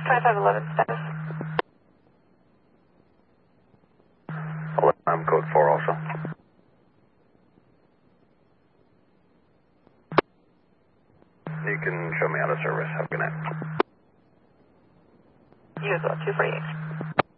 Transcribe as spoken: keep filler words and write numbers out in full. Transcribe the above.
twenty-five eleven status. I'm code four also. You can show me out of service. Have a good night. You as well, two forty-eight.